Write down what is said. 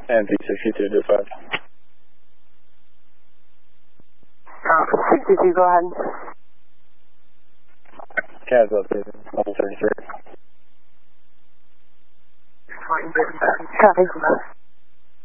And V62 dispatch. 62, go ahead. CAS updated, level 33. Copy.